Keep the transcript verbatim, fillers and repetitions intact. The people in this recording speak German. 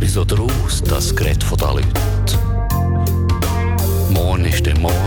so draus, das Gerät von den Leuten. Morgen ist der Morgen.